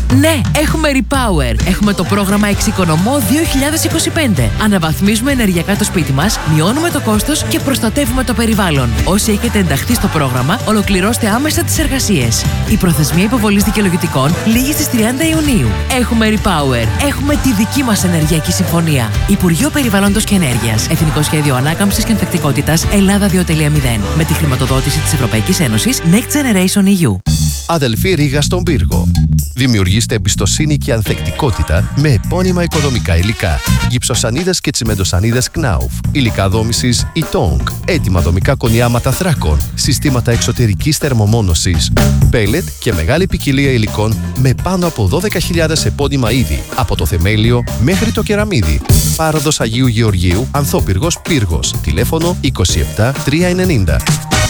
Ναι, έχουμε Repower. Έχουμε το πρόγραμμα Εξοικονομώ 2025. Αναβαθμίζουμε ενεργειακά το σπίτι μας, μειώνουμε το κόστος και προστατεύουμε το περιβάλλον. Όσοι έχετε ενταχθεί στο πρόγραμμα, ολοκληρώστε άμεσα τις εργασίες. Η προθεσμία υποβολής δικαιολογητικών λήγει στις 30 Ιουνίου. Έχουμε Repower. Έχουμε τη δική μας ενεργειακή συμφωνία. Υπουργείο Περιβάλλοντος και Ενέργειας. Εθνικό Σχέδιο Ανάκαμψης και Ανθεκτικότητας Ελλάδα 2.0. Με τη χρηματοδότηση της Ευρωπαϊκής Ένωσης Next Generation EU. Αδελφή Ρήγα στον Πύργο. Δημιουργήστε εμπιστοσύνη και ανθεκτικότητα με επώνυμα οικοδομικά υλικά. Γυψοσανίδες και τσιμεντοσανίδες Knauf. Υλικά δόμησης Itong. Έτοιμα δομικά κονιάματα θράκων. Συστήματα εξωτερικής θερμομόνωσης. Πέλετ και μεγάλη ποικιλία υλικών με πάνω από 12.000 επώνυμα είδη. Από το θεμέλιο μέχρι το κεραμίδι. Πάροδος Αγίου Γεωργίου, Ανθόπυργος Πύργος. Τηλέφωνο 27 390.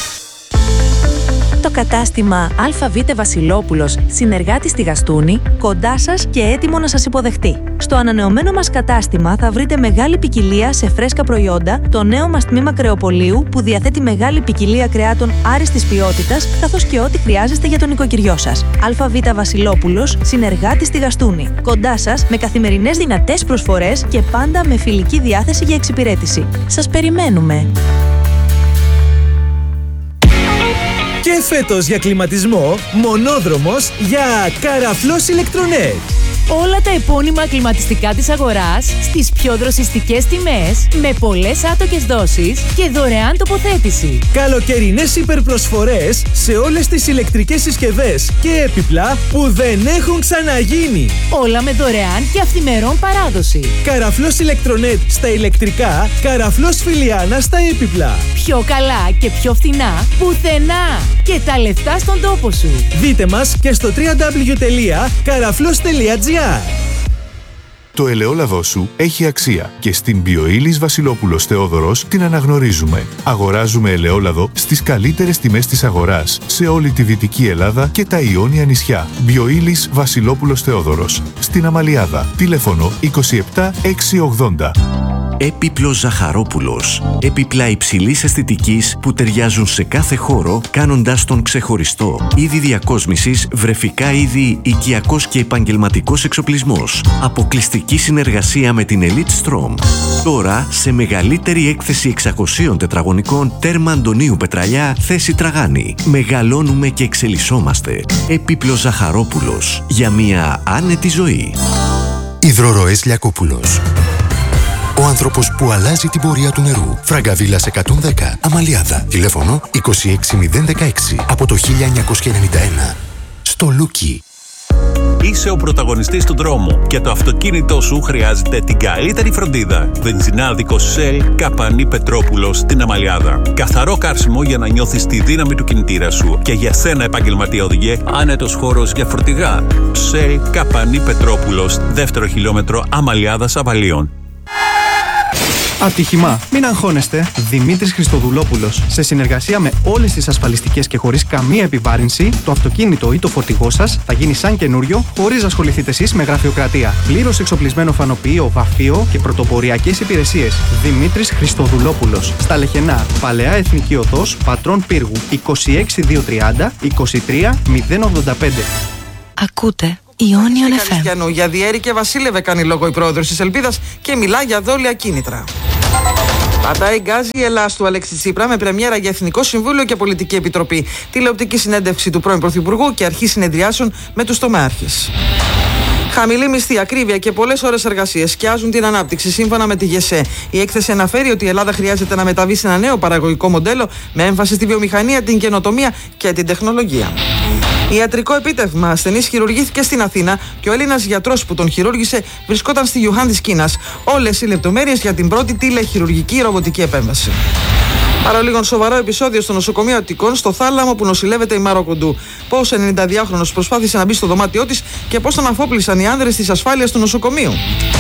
Το κατάστημα ΑΒ Βασιλόπουλος, συνεργάτη στη Γαστούνη, κοντά σας και έτοιμο να σας υποδεχτεί. Στο ανανεωμένο μας κατάστημα θα βρείτε μεγάλη ποικιλία σε φρέσκα προϊόντα, το νέο μας τμήμα κρεοπολίου που διαθέτει μεγάλη ποικιλία κρεάτων άριστης ποιότητας, καθώς και ό,τι χρειάζεστε για τον οικοκυριό σας. ΑΒ Βασιλόπουλος, συνεργάτη στη Γαστούνη. Κοντά σας με καθημερινές δυνατές προσφορές και πάντα με φιλική διάθεση για εξυπηρέτηση. Σας περιμένουμε! Και φέτος για κλιματισμό, μονόδρομος για Καραφλός Ηλεκτρονέτ. Όλα τα επώνυμα κλιματιστικά της αγοράς στις πιο δροσιστικές τιμές, με πολλές άτοκες δόσεις και δωρεάν τοποθέτηση. Καλοκαιρινές υπερπροσφορές σε όλες τις ηλεκτρικές συσκευές και έπιπλα που δεν έχουν ξαναγίνει. Όλα με δωρεάν και αυθημερών παράδοση. Καραφλός Ηλεκτρονέτ στα ηλεκτρικά, Καραφλός Φιλιάνα στα έπιπλα. Πιο καλά και πιο φθηνά πουθενά. Και τα λεφτά στον τόπο σου. Δείτε μας και στο www.karaflos.gr. Το ελαιόλαδό σου έχει αξία και στην Bioilis Βασιλόπουλος Θεόδωρος την αναγνωρίζουμε. Αγοράζουμε ελαιόλαδο στις καλύτερες τιμές της αγοράς σε όλη τη Δυτική Ελλάδα και τα Ιόνια νησιά. Bioilis Βασιλόπουλος Θεόδωρος στην Αμαλιάδα. Τηλέφωνο 27 680. Έπιπλος Ζαχαρόπουλος. Έπιπλα υψηλής αισθητικής που ταιριάζουν σε κάθε χώρο, κάνοντας τον ξεχωριστό. Είδη διακόσμησης, βρεφικά είδη, οικιακός και επαγγελματικός εξοπλισμός. Αποκλειστική συνεργασία με την Elite Strom. Τώρα σε μεγαλύτερη έκθεση 600 τετραγωνικών, τέρμα Αντωνίου Πετραλιά, θέση Τραγάνη. Μεγαλώνουμε και εξελισσόμαστε. Έπιπλος Ζαχαρόπουλος. Για μια άνετη ζωή. Υδροροές Λιακόπουλος. Ο άνθρωπος που αλλάζει την πορεία του νερού. Φραγκαβίλας 110, Αμαλιάδα. Τηλέφωνο 26016 από το 1991. Στο Λούκι. Είσαι ο πρωταγωνιστής του δρόμου και το αυτοκίνητό σου χρειάζεται την καλύτερη φροντίδα. Βενζινάδικο Shell Καπανή Πετρόπουλος στην Αμαλιάδα. Καθαρό καύσιμο για να νιώθεις τη δύναμη του κινητήρα σου. Και για σένα, επαγγελματία οδηγέ, άνετος χώρος για φορτηγά. Shell Καπανή Πετρόπουλος, 2ο χιλιόμετρο Αμαλιάδας Αβαλίων. Ατύχημα. Μην αγχώνεστε. Δημήτρης Χριστοδουλόπουλος. Σε συνεργασία με όλες τις ασφαλιστικές και χωρίς καμία επιβάρυνση, το αυτοκίνητο ή το φορτηγό σας θα γίνει σαν καινούριο, χωρίς να ασχοληθείτε εσείς με γραφειοκρατία. Πλήρως εξοπλισμένο φανοποιείο, βαφείο και πρωτοποριακές υπηρεσίες. Δημήτρης Χριστοδουλόπουλος. Στα Λεχενά. Παλαιά Εθνική Οδός, Πατρών Πύργου. 26230 23085. Ακούτε Ιόνιον FM. Για διέρη και βασίλευε κάνει λόγο η πρόεδρος της Ελπίδας και μιλά για δόλια κίνητρα. Πατάει γκάζι η Ελλάς του Αλέξη Τσίπρα με πρεμιέρα για Εθνικό Συμβούλιο και Πολιτική Επιτροπή. Τηλεοπτική συνέντευξη του πρώην Πρωθυπουργού και αρχή συνεδριάσεων με τους τομέαρχες. Χαμηλή μισθή, ακρίβεια και πολλές ώρες εργασίας σκιάζουν την ανάπτυξη σύμφωνα με τη ΓΕΣΕ. Η έκθεση αναφέρει ότι η Ελλάδα χρειάζεται να μεταβεί σε ένα νέο παραγωγικό μοντέλο με έμφαση στη βιομηχανία, την καινοτομία και την τεχνολογία. Ιατρικό επίτευγμα. Ασθενής χειρουργήθηκε στην Αθήνα και ο Έλληνας γιατρός που τον χειρούργησε βρισκόταν στη Γιουχάν της Κίνας. Όλες οι λεπτομέρειες για την πρώτη τηλεχειρουργική ρομποτική επέμβαση. Παρολίγων σοβαρό επεισόδιο στο νοσοκομείο Αττικών, στο Θάλαμο που νοσηλεύεται η Μάρο Κοντού. Πώς 92χρονος προσπάθησε να μπει στο δωμάτιό της και πώς τον αφόπλησαν οι άνδρες της ασφάλειας του νοσοκομείου.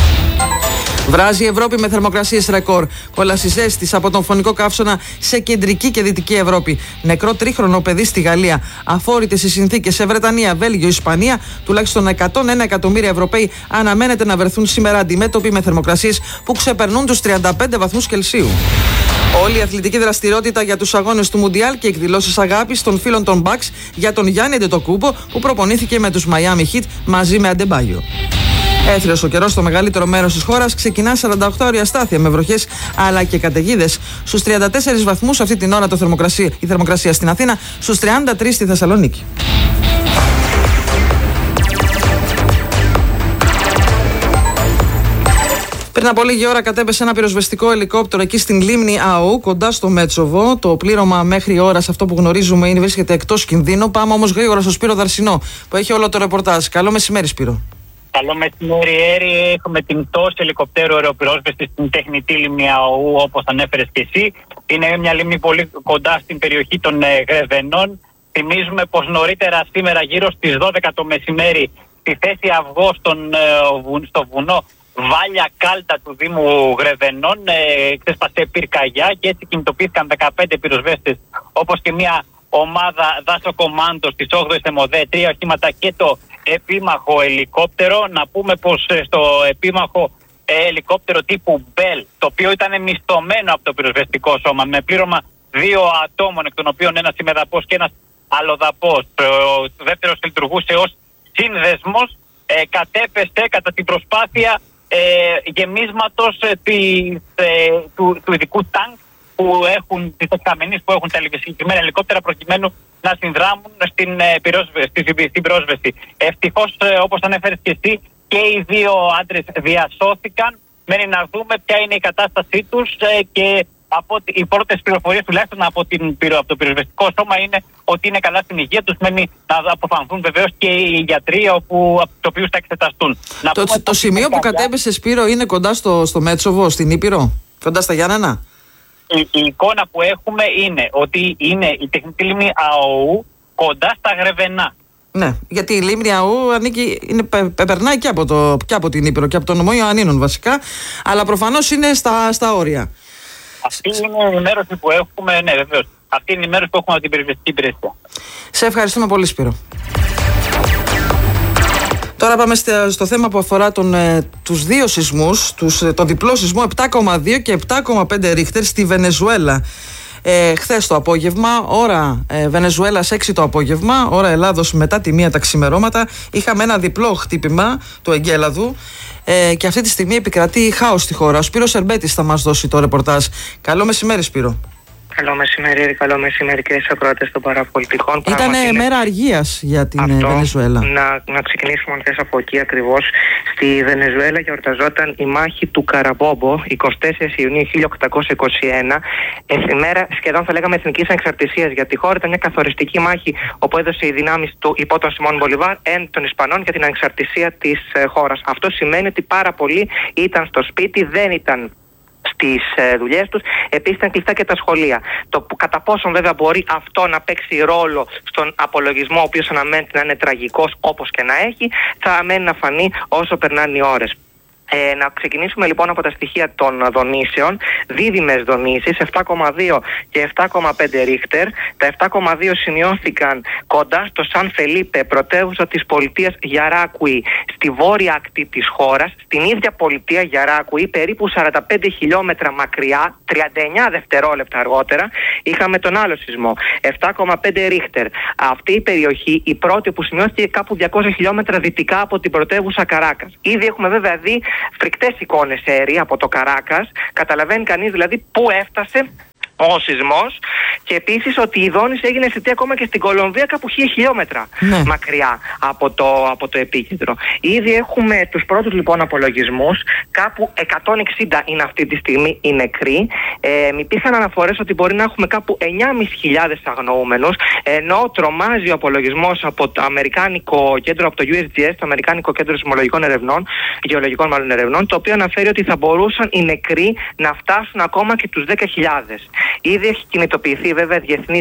Βράζει η Ευρώπη με θερμοκρασίες ρεκόρ. Κόλαση ζέστης από τον φωνικό καύσωνα σε κεντρική και δυτική Ευρώπη. Νεκρό τρίχρονο παιδί στη Γαλλία. Αφόρητες οι συνθήκες σε Βρετανία, Βέλγιο, Ισπανία. Τουλάχιστον 101 εκατομμύρια Ευρωπαίοι αναμένεται να βρεθούν σήμερα αντιμέτωποι με θερμοκρασίες που ξεπερνούν τους 35 βαθμούς Κελσίου. Όλη η αθλητική δραστηριότητα για τους αγώνες του Μουντιάλ και εκδηλώσεις αγάπης των φίλων των Bucks για τον Γιάννη Αντετοκούμπο που προπονήθηκε με τους Miami Heat μαζί με Αντεμπάγιο. Έθριος ο καιρός στο μεγαλύτερο μέρος της χώρας, ξεκινά 48 ώρια αστάθεια με βροχές αλλά και καταιγίδες. Στους 34 βαθμούς αυτή την ώρα η θερμοκρασία στην Αθήνα, στους 33 στη Θεσσαλονίκη. Πριν από λίγη ώρα κατέπεσε ένα πυροσβεστικό ελικόπτερο εκεί στην λίμνη ΑΟ, κοντά στο Μέτσοβο. Το πλήρωμα μέχρι ώρας, αυτό που γνωρίζουμε, βρίσκεται εκτός κινδύνου. Πάμε όμως γρήγορα στο Σπύρο Δαρσινό, που έχει όλο το ρεπορτάζ. Καλό μεσημέρι, Σπύρο. Καλό μεσημέρι, Έρη. Έχουμε την πτώση ελικοπτέρου αεροπυρόσβεσης στην τεχνητή λίμνη ΑΟ, όπως ανέφερες και εσύ. Είναι μια λίμνη πολύ κοντά στην περιοχή των Γρεβενών. Θυμίζουμε πως νωρίτερα σήμερα, γύρω στις 12 το μεσημέρι, στη θέση Αυγό στο βουνό Βάλια Κάλτα του Δήμου Γρεβενών, ξέσπασε πυρκαγιά και έτσι κινητοποιήθηκαν 15 πυροσβέστες, όπως και μια ομάδα δάσοκομάντος της 8ης ΕΜΟΔΕ, 3 οχήματα και το επίμαχο ελικόπτερο. Να πούμε πως στο επίμαχο ελικόπτερο τύπου Bell, το οποίο ήταν μισθωμένο από το πυροσβεστικό σώμα με πλήρωμα 2 ατόμων, εκ των οποίων ένας ημεδαπός και ένας αλλοδαπός, ο δεύτερος λειτουργούσε ως σύνδεσμος, κατέπεσε κατά την προσπάθεια γεμίσματος του ειδικού τάγκ της εξαμενής που έχουν τα συγκεκριμένα ελικόπτερα, προκειμένου να συνδράμουν στην πυρόσβεση. Ευτυχώς, όπως ανέφερες και εσύ, και οι 2 άντρες διασώθηκαν. Μένει να δούμε ποια είναι η κατάστασή τους και οι πρώτες πληροφορίες τουλάχιστον από το πυροσβεστικό σώμα είναι ότι είναι καλά στην υγεία τους. Μένει να αποφανθούν βεβαίως και οι γιατροί από τους οποίους θα εξεταστούν. Το σημείο που κατέπεσε, Σπύρο, είναι κοντά στο Μέτσοβο, στην Ήπειρο, κοντά στα Γιάννενα. Η εικόνα που έχουμε είναι ότι είναι η τεχνητή λίμνη ΑΟΟΥ κοντά στα Γρεβενά. Ναι, γιατί η λίμνη ΑΟΟΥ περνάει και από την Ήπειρο και από τον νομό Ιωαννίνων βασικά, αλλά προφανώς είναι στα όρια. Αυτή είναι η ενημέρωση που έχουμε, ναι, βεβαίως. Αυτή είναι η ενημέρωση που έχουμε από την πυροσβεστική υπηρεσία. Σε ευχαριστούμε πολύ, Σπύρο. Τώρα πάμε στο θέμα που αφορά τους 2 σεισμούς, το διπλό σεισμό 7,2 και 7,5 ρίχτερ στη Βενεζουέλα. Χθες το απόγευμα, ώρα Βενεζουέλας 6 το απόγευμα, ώρα Ελλάδος μετά τη 1 τα ξημερώματα, είχαμε ένα διπλό χτύπημα του εγκέλαδου και αυτή τη στιγμή επικρατεί χάος στη χώρα. Ο Σπύρος Ερμπέτης θα μας δώσει το ρεπορτάζ. Καλό μεσημέρι, Σπύρο. Καλό μεσημέρι, καλό μεσημέρι και στους ακροατές των παραπολιτικών. Ήταν μέρα αργίας για την Βενεζουέλα. Να ξεκινήσουμε αν θες από εκεί ακριβώς. Στη Βενεζουέλα γιορταζόταν η μάχη του Καραμπόμπο 24 Ιουνίου 1821. Εφημέρα σχεδόν θα λέγαμε εθνικής ανεξαρτησίας για τη χώρα. Ήταν μια καθοριστική μάχη όπου έδωσε οι δυνάμεις του υπό τον Σιμών Μπολιβάρ εν των Ισπανών για την ανεξαρτησία της χώρας. Αυτό σημαίνει ότι πάρα πολλοί ήταν στο σπίτι, δεν ήταν στις δουλειές τους. Επίσης ήταν κλειστά και τα σχολεία. Το κατά πόσον βέβαια μπορεί αυτό να παίξει ρόλο στον απολογισμό, ο οποίος αναμένεται να είναι τραγικός όπως και να έχει, θα μένει να φανεί όσο περνάνε οι ώρες. Να ξεκινήσουμε λοιπόν από τα στοιχεία των δονήσεων. Δίδυμες δονήσεις 7,2 και 7,5 ρίχτερ. Τα 7,2 σημειώθηκαν κοντά στο Σαν Φελίπε, πρωτεύουσα της πολιτείας Γιαράκουι, στη βόρεια ακτή της χώρας. Στην ίδια πολιτεία Γιαράκουι, περίπου 45 χιλιόμετρα μακριά, 39 δευτερόλεπτα αργότερα, είχαμε τον άλλο σεισμό 7,5 ρίχτερ. Αυτή η περιοχή, η πρώτη που σημειώθηκε κάπου 200 χιλιόμετρα δυτικά από την πρωτεύουσα Καράκας. Ήδη έχουμε βέβαια δει φρικτές εικόνες, Έρη, από το Καράκας. Καταλαβαίνει κανείς δηλαδή πού έφτασε ο σεισμός και επίσης ότι η δόνηση έγινε αισθητή ακόμα και στην Κολομβία, κάπου 1000 χιλιόμετρα μακριά από το επίκεντρο. Ήδη έχουμε τους πρώτους λοιπόν απολογισμούς, κάπου 160 είναι αυτή τη στιγμή οι νεκροί. Υπήρχαν αναφορές ότι μπορεί να έχουμε κάπου 9.500 αγνοούμενους, ενώ τρομάζει ο απολογισμός από το Αμερικάνικο κέντρο, από το USGS, το Αμερικάνικο Κέντρο Σεισμολογικών Ερευνών, Γεωλογικών μάλλον ερευνών, το οποίο αναφέρει ότι θα μπορούσαν οι νεκροί να φτάσουν ακόμα και τους 10.000. Ήδη έχει κινητοποιηθεί βέβαια διεθνής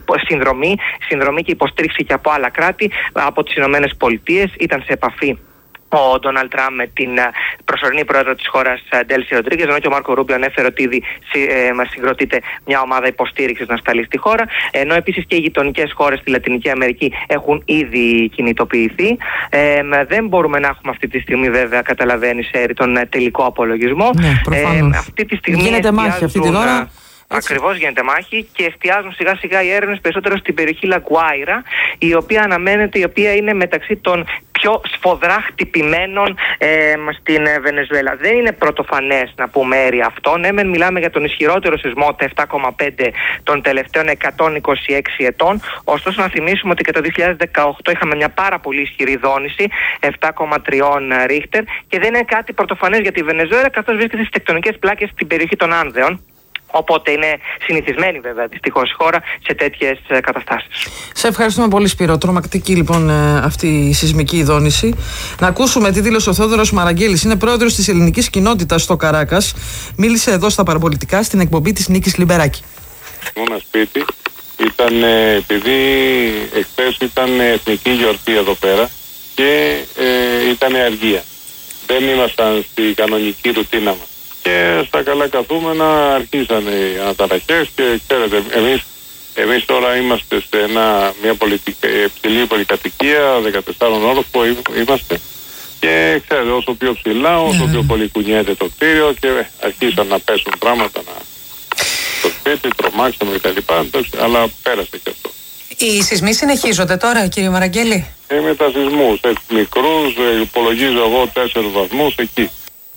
συνδρομή και υποστήριξη και από άλλα κράτη, από τις Ηνωμένες Πολιτείες. Ήταν σε επαφή ο Ντόναλντ Τραμπ με την προσωρινή πρόεδρο της χώρας Ντέλση Ροντρίγκες, ενώ και ο Μάρκο Ρούμπιο ανέφερε ότι ήδη μας συγκροτείται μια ομάδα υποστήριξης να σταλεί στη χώρα, ενώ επίσης και οι γειτονικές χώρες στη Λατινική Αμερική έχουν ήδη κινητοποιηθεί. Δεν μπορούμε να έχουμε αυτή τη στιγμή βέβαια, καταλαβαίνεις, τον τελικό απολογισμό. Ναι, αυτή τη στιγμή γίνεται μάχη αυτή την ώρα. Ακριβώς γίνεται μάχη και εστιάζουν σιγά σιγά οι έρευνες περισσότερο στην περιοχή Λαγκουάιρα, η οποία είναι μεταξύ των πιο σφοδρά χτυπημένων στην Βενεζουέλα. Δεν είναι πρωτοφανές να πούμε έρη αυτό. Ναι, μιλάμε για τον ισχυρότερο σεισμό, τα 7,5 των τελευταίων 126 ετών. Ωστόσο, να θυμίσουμε ότι και το 2018 είχαμε μια πάρα πολύ ισχυρή δόνηση, 7,3 Ρίχτερ, και δεν είναι κάτι πρωτοφανές για τη Βενεζουέλα, καθώς βρίσκεται στις τεκτονικές πλάκες στην περιοχή των Άνδεων. Οπότε είναι συνηθισμένη βέβαια δυστυχώς η χώρα σε τέτοιες καταστάσεις. Σε ευχαριστούμε πολύ, Σπύρο. Τρομακτική λοιπόν αυτή η σεισμική δόνηση. Να ακούσουμε τι δήλωσε ο Θόδωρος Μαραγγέλης. Είναι πρόεδρος της ελληνικής κοινότητας στο Καράκας. Μίλησε εδώ στα παραπολιτικά στην εκπομπή της Νίκης Λιμπεράκη. Ένα σπίτι ήταν, επειδή εχθές ήταν εθνική γιορτή εδώ πέρα και ήταν αργία. Δεν ήμασταν στη κανονική ρουτίνα μας. Και στα καλά καθούμενα αρχίσανε οι αναταραχές και ξέρετε, εμείς τώρα είμαστε σε μια υψηλή πολυκατοικία, 14 όροφ που είμαστε, και ξέρετε, όσο πιο ψηλά, όσο πιο πολύ κουνιέται το κτίριο και αρχίσαν να πέσουν πράγματα στο σπίτι, τρομάξαμε κτλ. Αλλά πέρασε και αυτό. Οι σεισμοί συνεχίζονται τώρα, κύριε Μαραγγέλη? Με τα σεισμούς, μικρούς, υπολογίζω εγώ 4 βαθμούς εκεί.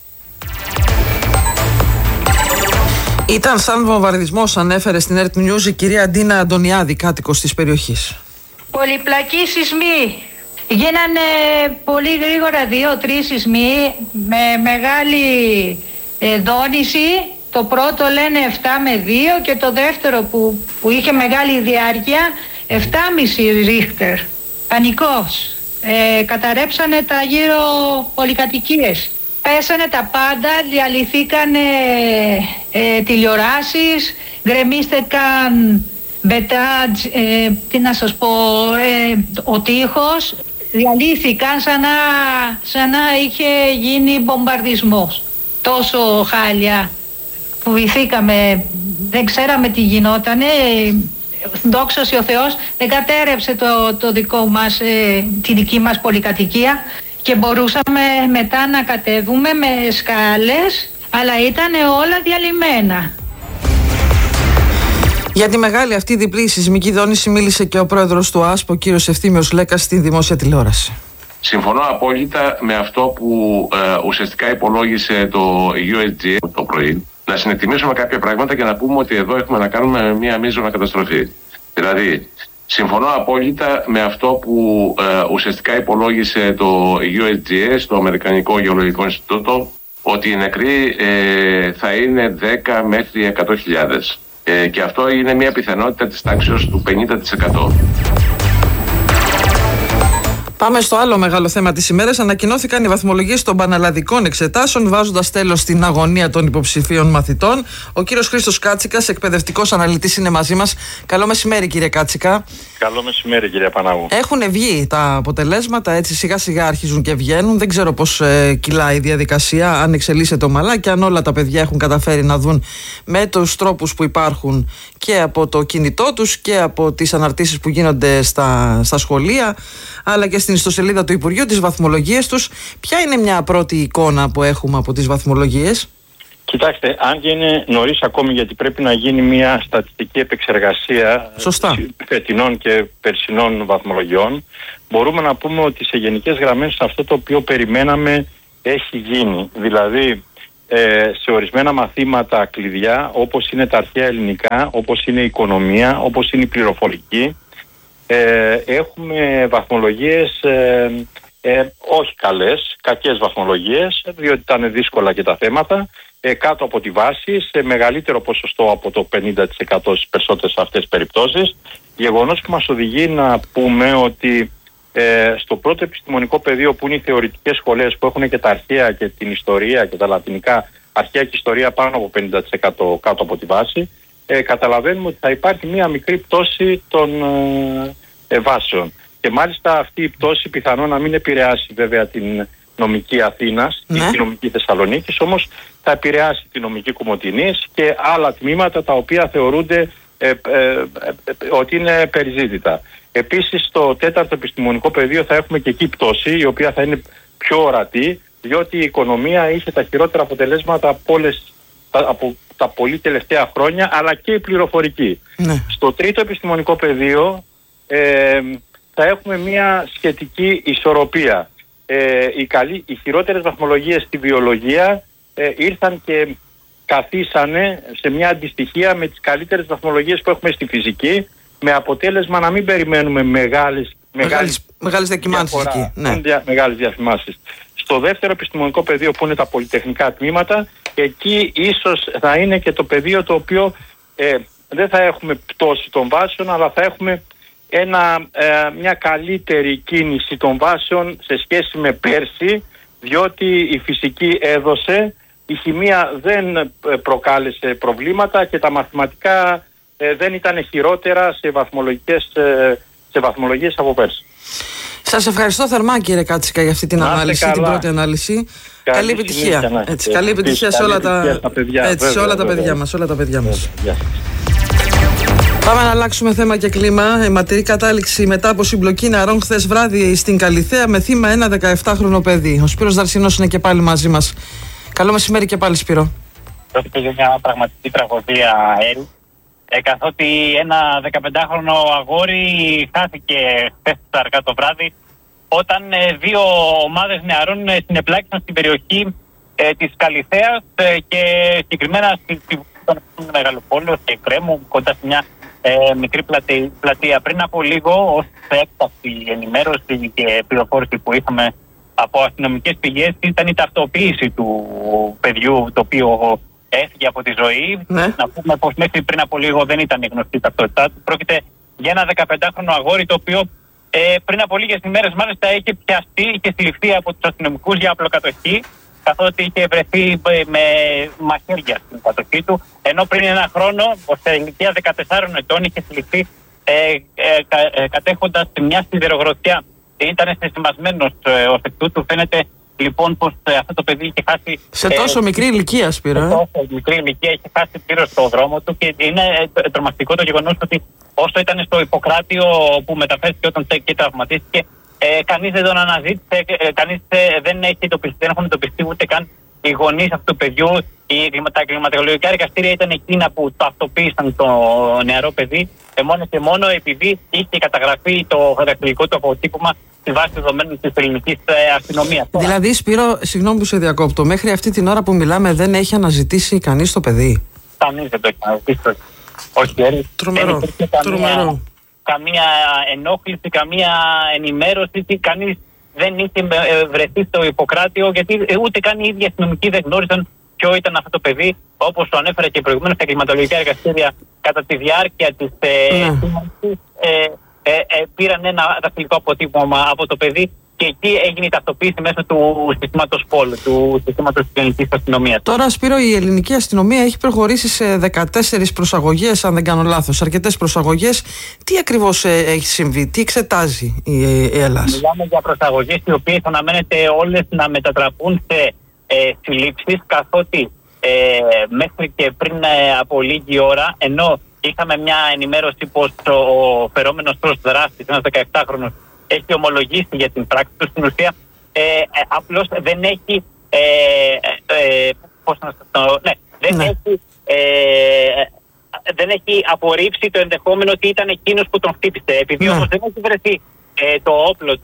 Ήταν σαν βομβαρδισμός, ανέφερε στην Earth News η κυρία Ντίνα Αντωνιάδη, κάτοικος της περιοχής. Πολυπλακοί σεισμοί. Γίνανε πολύ γρήγορα 2-3 σεισμοί με μεγάλη δόνηση. Το πρώτο λένε 7 με 2 και το δεύτερο που είχε μεγάλη διάρκεια 7,5 Ρίχτερ. Πανικός. Καταρρέψανε τα γύρω πολυκατοικίες. Πέσανε τα πάντα, διαλυθήκανε τηλεοράσεις, γκρεμίστηκαν μπετάτζ, τι να σας πω, ο τοίχος, διαλύθηκαν σαν να είχε γίνει μπομπαρδισμός. Τόσο χάλια, φοβηθήκαμε, δεν ξέραμε τι γινότανε. Δόξα ο Θεός, δεν κατέρευσε το δικό μας, τη δική μας πολυκατοικία και μπορούσαμε μετά να κατέβουμε με σκάλες, αλλά ήταν όλα διαλυμένα. Για τη μεγάλη αυτή διπλή σεισμική δόνηση μίλησε και ο πρόεδρος του ΑΣΠ, ο κύριος Ευθύμιος Λέκας, στη δημόσια τηλεόραση. Συμφωνώ απόλυτα με αυτό που ουσιαστικά υπολόγισε το USGA το πρωί. Να συνεκτιμήσουμε κάποια πράγματα και να πούμε ότι εδώ έχουμε να κάνουμε μια μείζωνα καταστροφή. Δηλαδή, συμφωνώ απόλυτα με αυτό που ουσιαστικά υπολόγισε το USGS, το Αμερικανικό Γεωλογικό Ινστιτούτο, ότι οι νεκροί θα είναι 10 μέχρι 100.000. Και αυτό είναι μια πιθανότητα της τάξης του 50%. Πάμε στο άλλο μεγάλο θέμα της ημέρας. Ανακοινώθηκαν οι βαθμολογίες των πανελλαδικών εξετάσεων, βάζοντας τέλος στην αγωνία των υποψηφίων μαθητών. Ο κύριος Χρήστος Κάτσικας, εκπαιδευτικός αναλυτής, είναι μαζί μας. Καλό μεσημέρι, κύριε Κάτσικα. Καλό μεσημέρι, κύριε Πανάγου. Έχουν βγει τα αποτελέσματα, έτσι σιγά σιγά αρχίζουν και βγαίνουν. Δεν ξέρω πώς κυλάει η διαδικασία, αν εξελίσσεται ομαλά και αν όλα τα παιδιά έχουν καταφέρει να δουν με τους τρόπους που υπάρχουν και από το κινητό τους και από τις αναρτήσεις που γίνονται στα σχολεία, αλλά και στην ιστοσελίδα του Υπουργείου, τις βαθμολογίες τους. Ποια είναι μια πρώτη εικόνα που έχουμε από τις βαθμολογίες? Κοιτάξτε, αν και είναι νωρίς ακόμη, γιατί πρέπει να γίνει μια στατιστική επεξεργασία φετινών και περσινών βαθμολογιών, μπορούμε να πούμε ότι σε γενικές γραμμές αυτό το οποίο περιμέναμε έχει γίνει. Δηλαδή, σε ορισμένα μαθήματα κλειδιά, όπως είναι τα αρχαία ελληνικά, όπως είναι η οικονομία, όπως είναι η πληροφορική, έχουμε βαθμολογίες όχι καλές, κακές βαθμολογίες, διότι ήταν δύσκολα και τα θέματα, κάτω από τη βάση, σε μεγαλύτερο ποσοστό από το 50% στις περισσότερες αυτές περιπτώσεις. Γεγονός που μας οδηγεί να πούμε ότι στο πρώτο επιστημονικό πεδίο, που είναι οι θεωρητικές σχολές, που έχουν και τα αρχαία και την ιστορία και τα λατινικά, αρχαία και ιστορία πάνω από 50% κάτω από τη βάση, καταλαβαίνουμε ότι θα υπάρχει μία μικρή πτώση των βάσεων. Και μάλιστα αυτή η πτώση πιθανόν να μην επηρεάσει βέβαια την νομική Αθήνας ή την νομική Θεσσαλονίκης, όμως θα επηρεάσει την νομική Κομοτηνής και άλλα τμήματα τα οποία θεωρούνται ότι είναι περιζήτητα. Επίσης στο τέταρτο επιστημονικό πεδίο θα έχουμε και εκεί πτώση, η οποία θα είναι πιο ορατή, διότι η οικονομία είχε τα χειρότερα αποτελέσματα από στα πολύ τελευταία χρόνια, αλλά και η πληροφορική. Ναι. Στο τρίτο επιστημονικό πεδίο θα έχουμε μια σχετική ισορροπία. Οι χειρότερες βαθμολογίες στη βιολογία ήρθαν και καθίσανε σε μια αντιστοιχία με τις καλύτερες βαθμολογίες που έχουμε στη φυσική, με αποτέλεσμα να μην περιμένουμε μεγάλες διακυμάνσεις εκεί. Ναι. Μεγάλες διαφημάσεις. Στο δεύτερο επιστημονικό πεδίο, που είναι τα πολυτεχνικά τμήματα, εκεί ίσως θα είναι και το πεδίο το οποίο δεν θα έχουμε πτώση των βάσεων, αλλά θα έχουμε μια καλύτερη κίνηση των βάσεων σε σχέση με πέρσι, διότι η φυσική έδωσε, η χημεία δεν προκάλεσε προβλήματα και τα μαθηματικά δεν ήταν χειρότερα σε βαθμολογίες από πέρσι. Σας ευχαριστώ θερμά, κύριε Κάτσικα, για αυτή την ανάλυση, την πρώτη ανάλυση. Καλή επιτυχία. Καλή επιτυχία σε όλα τα παιδιά μας. Πάμε να αλλάξουμε θέμα και κλίμα. Αιματηρή κατάληξη μετά από συμπλοκή νεαρών χθες βράδυ στην Καλιθέα με θύμα ένα 17χρονο παιδί. Ο Σπύρος Δαρσινός είναι και πάλι μαζί μας. Καλό μεσημέρι και πάλι, Σπύρο. Πρόκειται για μια πραγματική τραγωδία, καθότι ένα 15χρονο αγόρι χάθηκε χθες αργά το βράδυ, όταν δύο ομάδες νεαρών συνεπλάκησαν στην περιοχή της Καλιθέας και συγκεκριμένα στον Μεγαλοπόλεω και Κρέμου, κοντά σε μια μικρή πλατεία. Πριν από λίγο, ως έκτακτη ενημέρωση και πληροφόρηση που είχαμε από αστυνομικές πηγές, ήταν η ταυτοποίηση του παιδιού το οποίο έφυγε από τη ζωή. Ναι. Να πούμε πως μέχρι πριν από λίγο δεν ήταν η γνωστή ταυτότητά του. Πρόκειται για ένα 15χρονο αγόρι, το οποίο πριν από λίγες ημέρες μάλιστα είχε πιαστεί και συλληφθεί από τους αστυνομικούς για απλοκατοχή, καθότι είχε βρεθεί με μαχαίρια στην κατοχή του, ενώ πριν ένα χρόνο, σε ηλικία 14 ετών, είχε συλληφθεί κατέχοντας μια σιδηρογροθιά. Ήταν συστημασμένος ως εκ τούτου. Φαίνεται λοιπόν πως αυτό το παιδί είχε χάσει. Σε τόσο μικρή ηλικία, Σπύρο. Σε τόσο μικρή ηλικία είχε χάσει πλήρως το δρόμο του, και είναι τρομακτικό το γεγονός ότι όσο ήταν στο Ιπποκράτιο που μεταφέρθηκε όταν και τραυματίστηκε, κανείς δεν τον αναζήτησε, κανείς δεν έχουν εντοπιστεί ούτε καν οι γονείς αυτού του παιδιού. Τα εγκληματολογικά εργαστήρια ήταν εκείνα που ταυτοποίησαν το νεαρό παιδί, μόνο και μόνο επειδή είχε καταγραφεί το δακτυλικό του αποτύπωμα στη βάση δεδομένων της ελληνικής αστυνομίας. Δηλαδή, Σπύρο, συγγνώμη που σε διακόπτω, μέχρι αυτή την ώρα που μιλάμε δεν έχει αναζητήσει κανείς το παιδί? Κανείς δεν το έχει αναζητήσει. Όχι, τρομερό. Καμία ενόχληση, καμία ενημέρωση, κανείς δεν είχε βρεθεί στο Ιπποκράτιο, γιατί ούτε καν οι ίδιοι αστυνομικοί δεν γνώριζαν ποιο ήταν αυτό το παιδί. Όπως το ανέφερα και προηγουμένως, τα εγκληματολογικά εργαστήρια κατά τη διάρκεια της πήραν ένα δακτυλικό αποτύπωμα από το παιδί, και εκεί έγινε η ταυτοποίηση μέσω του συστήματος ΠΟΛ, του συστήματος της ελληνικής αστυνομίας. Τώρα, Σπύρο, η ελληνική αστυνομία έχει προχωρήσει σε 14 προσαγωγές, αν δεν κάνω λάθος, αρκετές προσαγωγές. Τι ακριβώς έχει συμβεί, τι εξετάζει η Ελλάς? Μιλάμε για προσαγωγές οι οποίες αναμένεται όλες να μετατραπούν σε συλλήψεις, καθότι μέχρι και πριν από λίγη ώρα, ενώ είχαμε μια ενημέρωση πως ο φερόμενος προς δράστης, ένας 17χρονος, έχει ομολογήσει για την πράξη του, στην ουσία απλώς δεν έχει δεν έχει απορρίψει το ενδεχόμενο ότι ήταν εκείνος που τον χτύπησε. Επειδή όμως δεν έχει βρεθεί το όπλο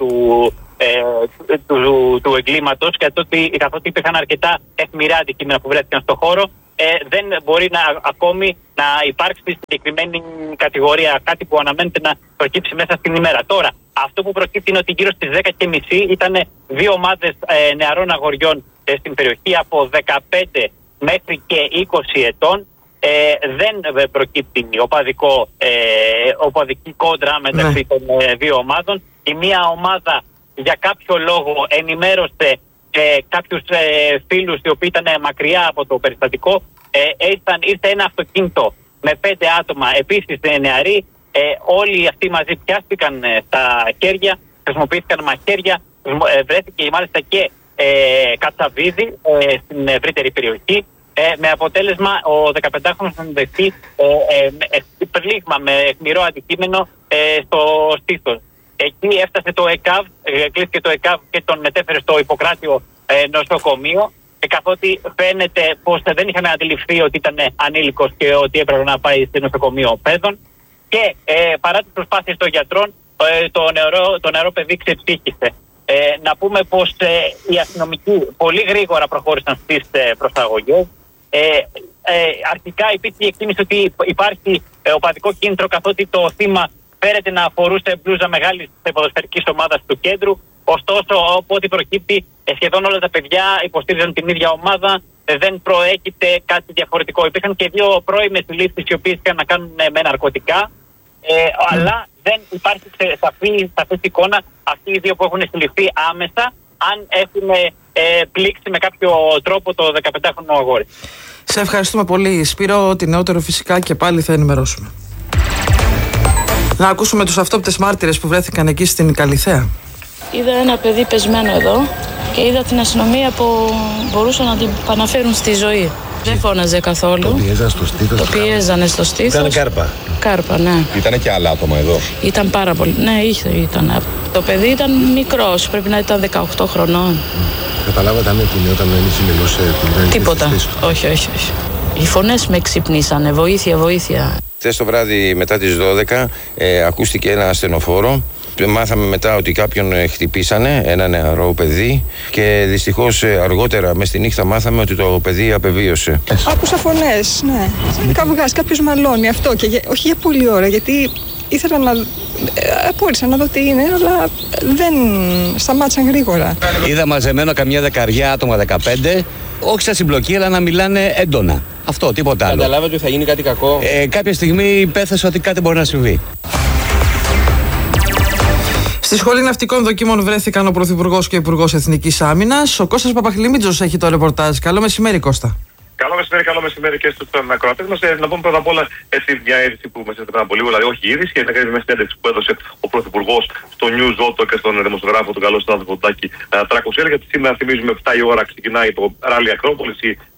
του εγκλήματος, καθότι υπήρχαν αρκετά αιχμηρά αντικείμενα που βρέθηκαν στο χώρο, δεν μπορεί ακόμη να υπάρξει συγκεκριμένη κατηγορία, κάτι που αναμένεται να προκύψει μέσα στην ημέρα. Τώρα, αυτό που προκύπτει είναι ότι γύρω στις 10:30 ήταν δύο ομάδες νεαρών αγοριών στην περιοχή από 15 μέχρι και 20 ετών. Δεν προκύπτει οπαδική κόντρα μεταξύ των δύο ομάδων. Η μία ομάδα για κάποιο λόγο ενημέρωσε κάποιους φίλους οι οποίοι ήταν μακριά από το περιστατικό. Ήρθε ένα αυτοκίνητο με 5 άτομα, επίσης νεαροί. Όλοι αυτοί μαζί πιάστηκαν στα χέρια, χρησιμοποιήθηκαν μαχαίρια, βρέθηκε μάλιστα και κατσαβίδι στην ευρύτερη περιοχή, με αποτέλεσμα ο 15χρονος να δεχτεί πλήγμα με αιχμηρό αντικείμενο στο στήθος. Εκεί έφτασε το ΕΚΑΒ, κλείστηκε το ΕΚΑΒ και τον μετέφερε στο Ιπποκράτιο νοσοκομείο. καθότι φαίνεται πως δεν είχαν αντιληφθεί ότι ήταν ανήλικος και ότι έπρεπε να πάει στο νοσοκομείο παιδών. Και παρά τις προσπάθειες των γιατρών, το νεαρό παιδί ξεψύχησε. Να πούμε πως οι αστυνομικοί πολύ γρήγορα προχώρησαν στις προσαγωγές. Αρχικά υπήρχε η εκτίμηση ότι υπάρχει οπαδικό κίνητρο, καθότι το θύμα φέρεται να φορούσε μπλούζα μεγάλης ποδοσφαιρικής ομάδας του κέντρου. Ωστόσο, από ό,τι προκύπτει, σχεδόν όλα τα παιδιά υποστήριζαν την ίδια ομάδα. Δεν προέκυψε κάτι διαφορετικό. Υπήρχαν και δύο πρώιμες συλλήψεις οι οποίες είχαν να κάνουν με ναρκωτικά. Αλλά δεν υπάρχει σαφής εικόνα αυτοί οι δύο που έχουν συλληφθεί άμεσα, αν έχουν πλήξει με κάποιο τρόπο το 15χρονο αγόρι. Σε ευχαριστούμε πολύ, Σπύρο. Ό,τι νεότερο φυσικά και πάλι θα ενημερώσουμε. Να ακούσουμε τους αυτόπτες μάρτυρες που βρέθηκαν εκεί στην Καλιθέα. Είδα ένα παιδί πεσμένο εδώ και είδα την αστυνομία που μπορούσαν να την επαναφέρουν στη ζωή. Δεν φώναζε καθόλου. Το πιέζανε στο στήθος. Το πιέζανε στο στήθος. Ήταν κάρπα. Κάρπα, ναι. Ήτανε και άλλα άτομα εδώ. Ήταν πάρα πολύ. Ναι, ήταν. Το παιδί ήταν μικρός, πρέπει να ήταν 18 χρονών. Καταλάβατε αν κουνιόταν, αν είχε μελώσει. Τίποτα. Όχι. Οι φωνές με ξυπνήσανε. Βοήθεια, βοήθεια. Χθες το βράδυ μετά τις 12 ακούστηκε ένα ασθενοφόρο. Μάθαμε μετά ότι κάποιον χτυπήσανε, ένα νεαρό παιδί, και δυστυχώς αργότερα μες στη νύχτα μάθαμε ότι το παιδί απεβίωσε. Άκουσα φωνές, ναι. Καβγάς, κάποιος μαλώνει, αυτό, και όχι για πολλή ώρα, γιατί ήθελα να... Απόρρισα να δω τι είναι, αλλά δεν σταμάτησαν γρήγορα. Είδα μαζεμένο καμιά δεκαριά άτομα, 15, όχι σαν συμπλοκή, αλλά να μιλάνε έντονα. Αυτό, τίποτα άλλο. Καταλάβατε ότι θα γίνει κάτι κακό? Κάποια στιγμή πέθασα ότι κάτι μπορεί να συμβεί. Στη Σχολή Ναυτικών Δοκίμων βρέθηκαν ο Πρωθυπουργός και ο Υπουργός Εθνικής Άμυνας. Ο Κώστας Παπαχλημίτζος έχει το ρεπορτάζ. Καλό μεσημέρι, Κώστα. Καλό μεσημέρι και στους ακροατές μας. Να πούμε πρώτα απ' όλα μια είδηση που μας έστειλε πριν από λίγο, δηλαδή όχι είδηση, και να κάνει μια συνέντευξη που έδωσε ο Πρωθυπουργός στο News Auto και στον δημοσιογράφο, τον καλό συνάδελφο Τάκη Τράκοσέλ, γιατί σήμερα θυμίζουμε 7 η ώρα ξεκινάει το Ράλι Ακρόπολης,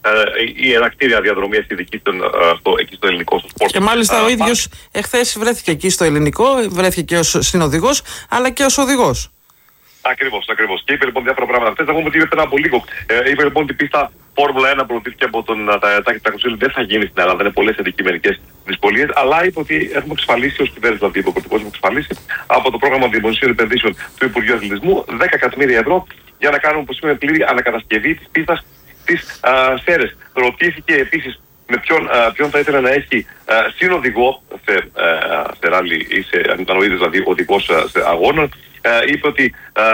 η ενακτήρια διαδρομή ειδική εκεί στο ελληνικό, στο σπορτ. Και μάλιστα ο ίδιος εχθές βρέθηκε εκεί στο ελληνικό, βρέθηκε και ως συνοδηγός, αλλά και ως οδηγός. Ακριβώς. Και είπε λοιπόν διάφορα πράγματα. Θες να πούμε ότι είπε πριν από λίγο. Είπε λοιπόν ότι η πίστα Φόρμουλα 1 προωθήθηκε από τον Τάκη Τράκοσέλ, δεν θα γίνει στην Ελλάδα, είναι πολλές αντικειμενικές δυσκολίες. Αλλά είπε ότι έχουμε εξασφαλίσει ως κυβέρνηση, δηλαδή ο Πρωθυπουργός έχουμε εξασφαλίσει από το πρόγραμμα δημοσίων επενδύσεων του Υπουργείου Αθλητισμού 10 εκατομμύρια ευρώ για να κάνουμε, όπως είπαμε, πλήρη ανακατασκευή της πίστας της Σέρες. Ρωτήθηκε επίσης με ποιον θα ήθελε να έχει συνοδηγό σε ράλι ή σε αντιτανοίδες, δηλαδή οδηγός αγώνων. Είπε ότι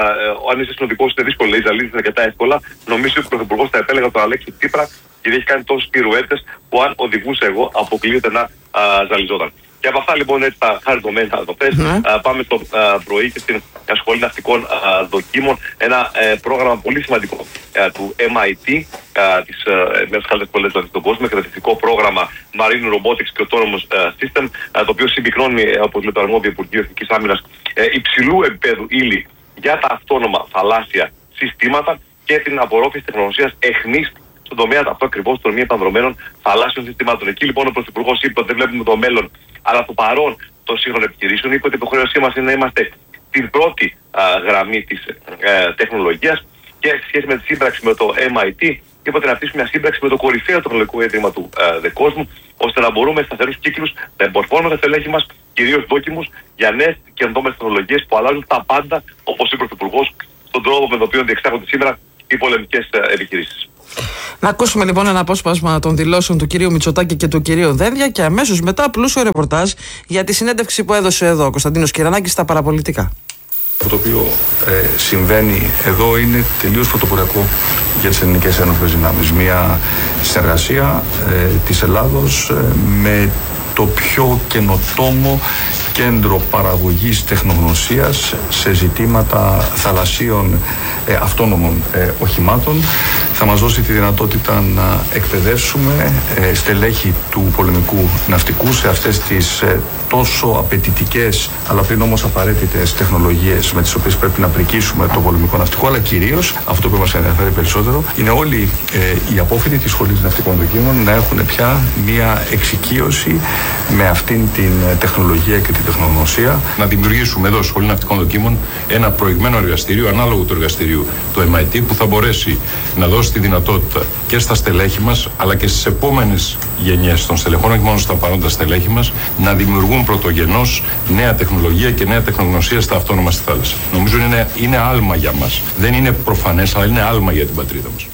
αν είσαι συνοδικός είναι δύσκολο, λέει, ζαλίζεται αρκετά εύκολα. Νομίζω ότι ο Πρωθυπουργός θα επέλεγα τον Αλέξη Τσίπρα, γιατί έχει κάνει τόσους πυρουέτες που αν οδηγούσε εγώ αποκλείεται να ζαλιζόταν. Και από αυτά λοιπόν έτσι τα χαριτωμένα δοπές, πάμε στο πρωί και στην Σχολή Ναυτικών Δοκίμων, ένα πρόγραμμα πολύ σημαντικό του MIT, της μιας καλύτερης σχολής στον κόσμο, εκπαιδευτικό πρόγραμμα Marine Robotics και Autonomous System, το οποίο συμπυκνώνει, όπως λέει το αρμόδιο Υπουργείο Εθνικής Άμυνας, υψηλού επίπεδου ύλη για τα αυτόνομα θαλάσσια συστήματα και την απορρόφηση τεχνολογίας αιχμής στον τομέα αυτό ακριβώς των μη επανδρομένων θαλάσσιων συστημάτων. Εκεί λοιπόν ο Πρωθυπουργός είπε ότι δεν βλέπουμε το μέλλον, αλλά το παρόν των σύγχρονων επιχειρήσεων. Είπε ότι η υποχρέωσή μας είναι να είμαστε την πρώτη γραμμή της τεχνολογίας, και σε σχέση με τη σύμπραξη με το MIT, είπε ότι να αφήσουμε μια σύμπραξη με το κορυφαίο τεχνολογικό ίδρυμα του κόσμου, ώστε να μπορούμε σε σταθερούς κύκλους να εμπορφώνουμε τα στελέχη μας, κυρίως δόκιμους, για νέες καινοτόμες τεχνολογίες που αλλάζουν τα πάντα, όπως είπε ο Πρωθυπουργός, στον τρόπο με τον οποίο διεξάγονται σήμερα οι πολεμικές επιχειρήσεις. Να ακούσουμε λοιπόν ένα απόσπασμα των δηλώσεων του κυρίου Μητσοτάκη και του κυρίου Δένδια, και αμέσως μετά πλούσιο ρεπορτάζ για τη συνέντευξη που έδωσε εδώ ο Κωνσταντίνος Κυρανάκης στα παραπολιτικά. Αυτό το οποίο συμβαίνει εδώ είναι τελείως πρωτοποριακό για τις ελληνικές ένοπλες δυνάμεις. Μια συνεργασία της Ελλάδος με το πιο καινοτόμο κέντρο παραγωγής τεχνογνωσίας σε ζητήματα θαλασσίων αυτόνομων οχημάτων. Θα μας δώσει τη δυνατότητα να εκπαιδεύσουμε στελέχη του πολεμικού ναυτικού σε αυτές τις τόσο απαιτητικές αλλά πλην όμως απαραίτητες τεχνολογίες με τις οποίες πρέπει να πρικίσουμε το πολεμικό ναυτικό, αλλά κυρίως αυτό που μας ενδιαφέρει περισσότερο είναι όλοι οι απόφοιτοι της Σχολής Ναυτικών Δοκίμων να έχουν πια μια εξοικείωση με αυτήν την τεχνολογία και την τεχνογνωσία. Να δημιουργήσουμε εδώ, Σχολή Ναυτικών Δοκίμων, ένα προηγμένο εργαστήριο, ανάλογο του εργαστηρίου του MIT, που θα μπορέσει να δώσει δώσει τη δυνατότητα και στα στελέχη μας, αλλά και στις επόμενες γενιές των στελεχών, όχι μόνο στα παρόντα στελέχη μας, να δημιουργούν πρωτογενώς νέα τεχνολογία και νέα τεχνογνωσία στα αυτόνομα στη θάλασσα. Νομίζω είναι άλμα για μας. Δεν είναι προφανές, αλλά είναι άλμα για την πατρίδα μας.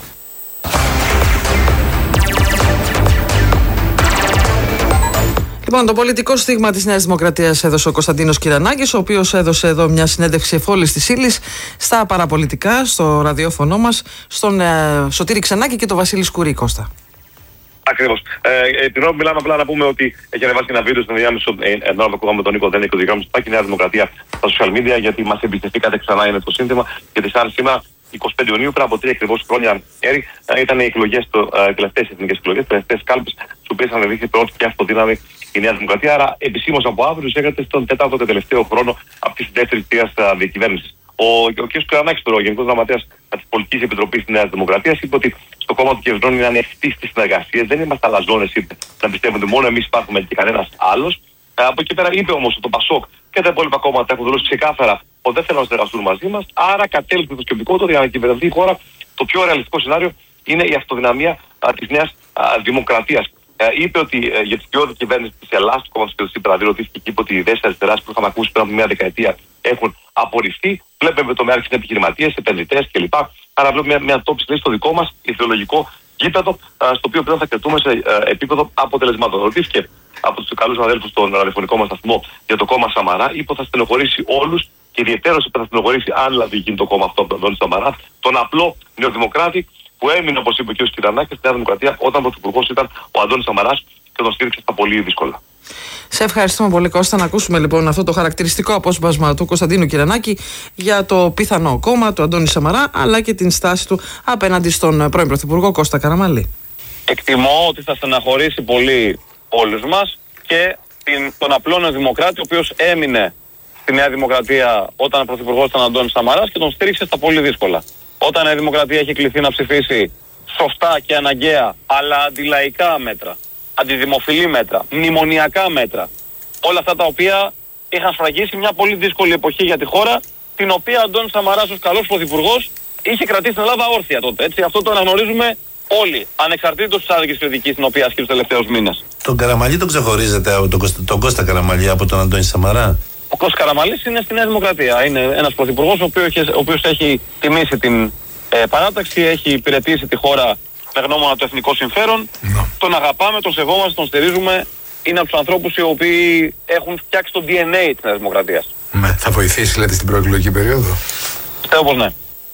Λοιπόν, το πολιτικό στίγμα της Νέας Δημοκρατίας έδωσε ο Κωνσταντίνος Κυρανάκης, ο οποίος έδωσε εδώ μια συνέντευξη εφόλης της ύλης στα παραπολιτικά, στο ραδιόφωνο μας, στον Σωτήρη Ξενάκη και τον Βασίλη Σκουρή. Κώστα. Ακριβώς. Την ώρα που μιλάμε, απλά να πούμε ότι έχει ανεβάσει ένα βίντεο στην ενδιάμεσο, ενώ ακούγαμε τον Νίκο Δέννη και τον Γιώργο Μητσοτάκη, η Νέα Δημοκρατία στα social media, γιατί μας εμπιστευτήκατε ξανά, είναι το σύνθημα. Γιατί σαν σήμερα, 25 Ιουνίου, πριν από 3 ακριβώς χρόνια, ήταν οι εκλογές, οι τελευταίες εθνικές εκλογές, οι τελευταίες κάλπες, στις οποίες ανεβήθηκε πρώτη και αυτοδύναμη η Νέα Δημοκρατία. Άρα, επισήμως από αύριο, εισέρχεται στον 4ο και τελευταίο χρόνο αυτή τη δεύτερη θητεία διακυβέρνησης. Ο κ. Κυρανάκης, ο Γενικός Γραμματέας της Πολιτικής Επιτροπής της Νέας Δημοκρατίας, είπε ότι στο κόμμα του Κευρών είναι ανοιχτή στις συνεργασίες, δεν είμαστε αλαζόνες, είπε, να πιστεύουμε μόνο εμείς υπάρχουμε και κανένας άλλος. Από εκεί πέρα είπε όμως ότι το ΠΑΣΟΚ και τα υπόλοιπα κόμματα έχουν δηλώσει ξεκάθαρα ότι δεν θέλουν να συνεργαστούν μαζί μας. Άρα, κατέληξε το σκεπτικότερο για να κυβερνηθεί η χώρα. Το πιο ρεαλιστικό σενάριο είναι η αυτοδυναμία της Νέας Δημοκρατίας. Είπε ότι για την ποιότητα κυβέρνηση της Ελλάδας, του κόμματος του Τσίπρα, ρωτήθηκε και είπε ότι οι ιδέες της αριστεράς που είχαμε ακούσει πριν από μια δεκαετία έχουν απορριφθεί. Βλέπουμε το με άρχισαν επιχειρηματίες, επενδυτές κλπ. Άρα βλέπουμε μια τόψη στο δικό μας ιδεολογικό γήπεδο, στο οποίο πλέον θα κρατούμε σε επίπεδο αποτελεσμάτων. Ρωτήθηκε από τους καλούς αδέλφους στον ραδιοφωνικό μας σταθμό για το κόμμα Σαμαρά, είπε ότι θα στενοχωρήσει όλους και ιδιαιτέρως είπε θα στενοχωρήσει αν δηλαδή γίνει το κόμμα αυτό από τον Αντώνη Σαμαρά, τον απλό νεοδημοκράτη που έμεινε, όπως είπε και ο Κυρανάκης, στη Νέα Δημοκρατία όταν πρωθυπουργός ήταν ο Αντώνης Σαμαράς και τον στήριξε στα πολύ δύσκολα. Σε ευχαριστούμε πολύ, Κώστα. Να ακούσουμε λοιπόν αυτό το χαρακτηριστικό απόσπασμα του Κωνσταντίνου Κυρανάκη για το πιθανό κόμμα του Αντώνη Σαμαρά, αλλά και την στάση του απέναντι στον πρώην Πρωθυπουργό Κώστα Καραμανλή. Εκτιμώ ότι θα στεναχωρήσει πολύ όλους μας και τον απλό δημοκράτη, ο οποίος έμεινε στη Νέα Δημοκρατία όταν ο Πρωθυπουργός ήταν Αντώνης Σαμαράς και τον στήριξε στα πολύ δύσκολα. Όταν η Νέα Δημοκρατία έχει κληθεί να ψηφίσει σωστά και αναγκαία, αλλά αντιλαϊκά μέτρα, αντιδημοφιλή μέτρα, μνημονιακά μέτρα, όλα αυτά τα οποία είχαν σφραγίσει μια πολύ δύσκολη εποχή για τη χώρα, την οποία ο Αντώνης Σαμαράς ως καλός πρωθυπουργός είχε κρατήσει την Ελλάδα όρθια τότε. Έτσι, αυτό το αναγνωρίζουμε όλοι, ανεξαρτήτως της άδικης κριτικής την οποία ασκεί τους τελευταίους μήνες. Τον Καραμανλή τον ξεχωρίζετε από τον Κώστα Καραμανλή από τον Αντώνη Σαμαρά? Ο Κώστας Καραμανλής είναι στη Νέα Δημοκρατία. Είναι ένας πρωθυπουργός ο οποίος έχει τιμήσει την παράταξη, έχει υπηρετήσει τη χώρα με γνώμονα το εθνικό συμφέρον. Τον αγαπάμε, τον σεβόμαστε, τον στηρίζουμε. Είναι από τους ανθρώπους οι οποίοι έχουν φτιάξει το DNA της Νέας Δημοκρατίας. Θα βοηθήσει, λέτε, στην προεκλογική περίοδο? Πιστεύω πως ναι.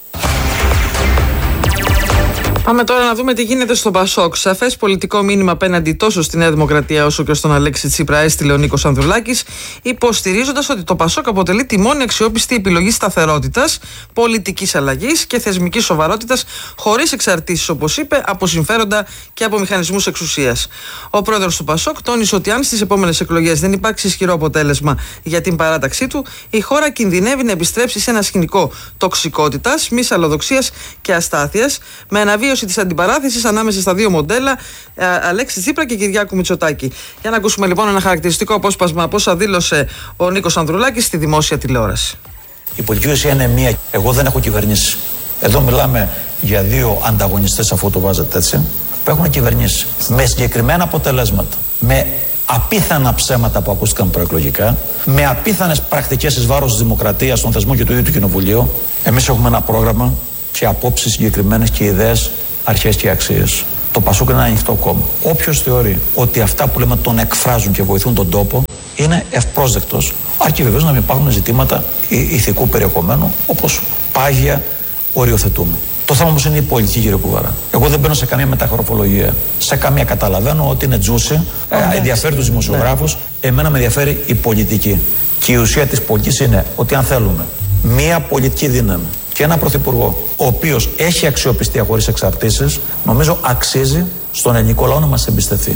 Πάμε τώρα να δούμε τι γίνεται στο ΠΑΣΟΚ. Σαφές πολιτικό μήνυμα απέναντι τόσο στη Νέα Δημοκρατία όσο και στον Αλέξη Τσίπρα έστειλε ο Νίκος Ανδρουλάκης, υποστηρίζοντας ότι το ΠΑΣΟΚ αποτελεί τη μόνη αξιόπιστη επιλογή σταθερότητας, πολιτικής αλλαγής και θεσμικής σοβαρότητας, χωρίς εξαρτήσεις, όπως είπε, από συμφέροντα και από μηχανισμούς εξουσίας. Ο πρόεδρος του ΠΑΣΟΚ τόνισε ότι αν στις επόμενες εκλογές δεν υπάρξει ισχυρό αποτέλεσμα για την παράταξή του, η χώρα κινδυνεύει να επιστρέψει σε ένα σκηνικό τοξικότητας, μυσαλλοδοξίας και αστάθειας, με αναβίωση της αντιπαράθεσης ανάμεσα στα δύο μοντέλα, Αλέξη Τσίπρα και Κυριάκου Μητσοτάκη. Για να ακούσουμε λοιπόν ένα χαρακτηριστικό απόσπασμα από όσα δήλωσε ο Νίκος Ανδρουλάκης στη δημόσια τηλεόραση. Η πολιτική ουσία είναι μία. Εγώ δεν έχω κυβερνήσει. Εδώ μιλάμε για δύο ανταγωνιστές, αφού το βάζετε έτσι, που έχουν κυβερνήσει με συγκεκριμένα αποτελέσματα, με απίθανα ψέματα που ακούστηκαν προεκλογικά, με απίθανες πρακτικές εις βάρος της δημοκρατίας, των θεσμών και του ίδιου του Κοινοβουλίου. Εμείς έχουμε ένα πρόγραμμα και απόψεις συγκεκριμένες και ιδέες, αρχές και αξίες. Το ΠΑΣΟΚ είναι ένα ανοιχτό κόμμα. Όποιος θεωρεί ότι αυτά που λέμε τον εκφράζουν και βοηθούν τον τόπο, είναι ευπρόσδεκτος. Αρκεί βεβαίως να μην υπάρχουν ζητήματα ηθικού περιεχομένου, όπως πάγια οριοθετούμε. Το θέμα όμως είναι η πολιτική, κύριε Κουβάρα. Εγώ δεν μπαίνω σε καμία μεταγραφολογία. Σε καμία καταλαβαίνω ότι είναι τζούσι, ενδιαφέρει τους δημοσιογράφους. Εμένα με ενδιαφέρει η πολιτική. Και η ουσία της πολιτικής είναι ότι αν θέλουμε μία πολιτική δύναμη και ένα πρωθυπουργό, ο οποίος έχει αξιοπιστία χωρίς εξαρτήσεις, νομίζω αξίζει στον ελληνικό λαό να μας εμπιστευτεί.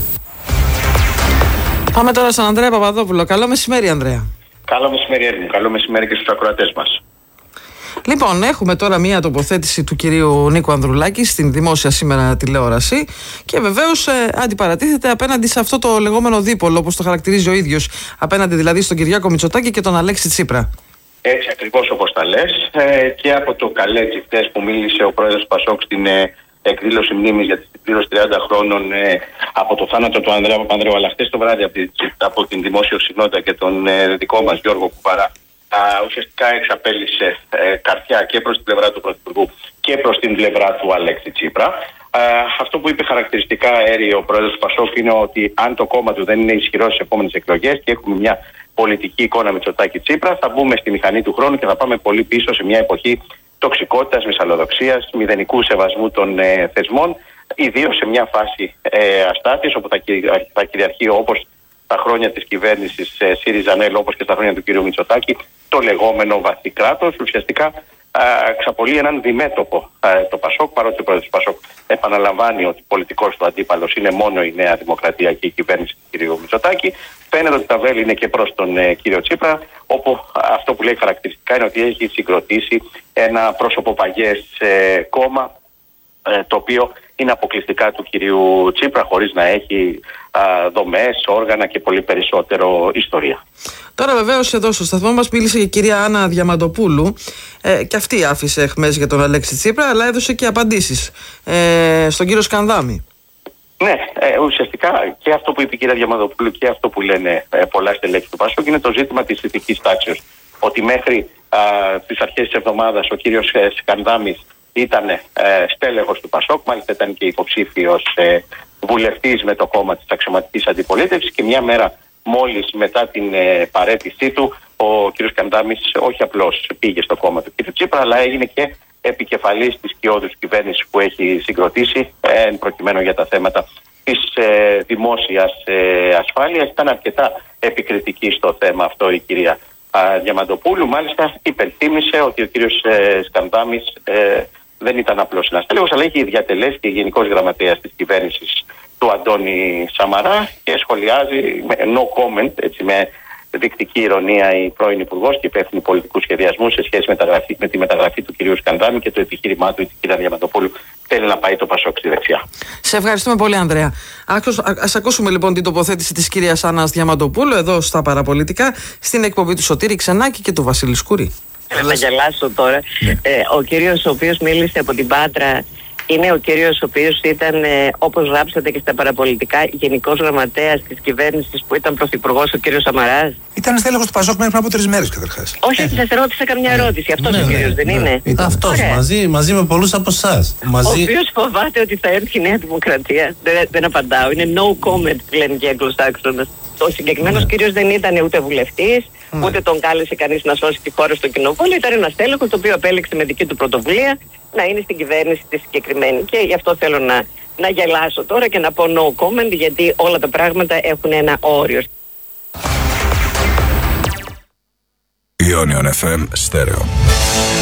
Πάμε τώρα στον Ανδρέα Παπαδόπουλο. Καλό μεσημέρι, Ανδρέα. Καλό μεσημέρι, Έρμη. Καλό μεσημέρι και στους ακροατές μας. Λοιπόν, έχουμε τώρα μία τοποθέτηση του κυρίου Νίκου Ανδρουλάκη στην δημόσια σήμερα τηλεόραση και βεβαίως αντιπαρατίθεται απέναντι σε αυτό το λεγόμενο δίπολο, όπως το χαρακτηρίζει ο ίδιος, απέναντι δηλαδή στον Κυριάκο Μητσοτάκη και τον Αλέξη Τσίπρα. Έτσι ακριβώς όπως τα λες, και από το καλέτσι χθες που μίλησε ο πρόεδρος Πασόκ στην εκδήλωση μνήμης για την πλήρωση 30 χρόνων από το θάνατο του Ανδρέα Παπανδρέου, αλλά χτες το βράδυ από την δημόσιο συνόντα και τον δικό μας Γιώργο Κουβαρά, ουσιαστικά εξαπέλυσε καρδιά και προς την πλευρά του Πρωθυπουργού και προς την πλευρά του Αλέξη Τσίπρα. Αυτό που είπε χαρακτηριστικά αέρι ο πρόεδρος του Πασόκ είναι ότι αν το κόμμα του δεν είναι ισχυρό στις επόμενες εκλογές και έχουμε μια πολιτική εικόνα Μητσοτάκη Τσίπρα, θα μπούμε στη μηχανή του χρόνου και θα πάμε πολύ πίσω σε μια εποχή τοξικότητας, μυσαλλοδοξίας, μηδενικού σεβασμού των θεσμών, ιδίως σε μια φάση αστάθειας όπου θα κυριαρχεί, όπως τα χρόνια της κυβέρνησης ΣΥΡΙΖΑ-ΝΕΛ, όπως και στα χρόνια του κ. Μητσοτάκη, το λεγόμενο βαθύ κράτος. Ουσιαστικά ξαπολύει έναν διμέτωπο το Πασόκ, παρότι ο πρόεδρος του Πασόκ επαναλαμβάνει ότι πολιτικός του αντίπαλος είναι μόνο η Νέα Δημοκρατία και η κυβέρνηση του κ. Μητσοτάκη. Φαίνεται ότι τα βέλη είναι και προς τον κύριο Τσίπρα, όπου αυτό που λέει χαρακτηριστικά είναι ότι έχει συγκροτήσει ένα πρόσωπο παγιές κόμμα, το οποίο είναι αποκλειστικά του κυρίου Τσίπρα, χωρίς να έχει δομές, όργανα και πολύ περισσότερο ιστορία. Τώρα βεβαίως εδώ στο σταθμό μας μίλησε και η κυρία Άννα Διαμαντοπούλου και αυτή άφησε εχμές για τον Αλέξη Τσίπρα, αλλά έδωσε και απαντήσεις στον κύριο Σκανδάμη. Ναι, ουσιαστικά και αυτό που είπε η κυρία Διαμαντοπούλου και αυτό που λένε πολλά στελέχη του Πασόκ είναι το ζήτημα της ηθικής τάξεως. Ότι μέχρι τις αρχές της εβδομάδας ο κύριος Σκανδάμης ήταν στέλεχος του Πασόκ, μάλιστα ήταν και υποψήφιος βουλευτής με το κόμμα της αξιωματικής αντιπολίτευσης, και μια μέρα μόλις μετά την παραίτησή του ο κ. Σκανδάμης όχι απλώς πήγε στο κόμμα του κ. Τσίπρα, αλλά έγινε και επικεφαλής της κοιόδους κυβέρνησης που έχει συγκροτήσει προκειμένου για τα θέματα της δημόσιας ασφάλειας. Ήταν αρκετά επικριτική στο θέμα αυτό η κυρία Διαμαντοπούλου. Μάλιστα υπενθύμησε ότι ο κύριος Σκανδάμης δεν ήταν απλώς ένας στέλεχος, αλλά είχε διατελέσει και γενικός γραμματέας της κυβέρνησης του Αντώνη Σαμαρά, και σχολιάζει με no comment, έτσι, με δεικτική ηρωνία, η πρώην Υπουργός και υπεύθυνη πολιτικού σχεδιασμού σε σχέση με τη μεταγραφή του κυρίου Σκανδάμη και το επιχείρημά του, η κυρία Διαμαντοπούλου θέλει να πάει το Πασόκ στη δεξιά. Σε ευχαριστούμε πολύ, Ανδρέα. Ας ακούσουμε λοιπόν την τοποθέτηση της κυρίας Άννας Διαμαντοπούλου εδώ στα Παραπολιτικά, στην εκπομπή του Σωτήρη Ξενάκη και του Βασίλη Σκουρή. Να γελάσω τώρα. Ο κύριος ο οποίος μίλησε από την Πάτρα είναι ο κύριος ο οποίος ήταν, όπως γράψατε και στα Παραπολιτικά, γενικός γραμματέας της κυβέρνησης που ήταν πρωθυπουργός ο κύριος Σαμαράς. Ήταν στέλεχος του Πασόκ μέχρι πριν από 3 μέρες καταρχάς. Όχι, σας ρώτησα καμιά ερώτηση. Αυτός ο κύριος δεν είναι? Αυτός, μαζί με πολλούς από εσάς. Ο οποίος φοβάται ότι θα έρθει η Νέα Δημοκρατία. Δεν απαντάω. Είναι no comment που λένε και οι Αγγλοσάξονες. Ο συγκεκριμένος κύριος δεν ήταν ούτε βουλευτής, ούτε τον κάλεσε κανείς να σώσει τη χώρα στο κοινοβούλιο. Ήταν ένας στέλεχος το οποίο επέλεξε με δική του πρωτοβουλία να είναι στην κυβέρνηση τη συγκεκριμένη. Και γι' αυτό θέλω να γελάσω τώρα και να πω no comment, γιατί όλα τα πράγματα έχουν ένα όριο. Ionion FM Stereo.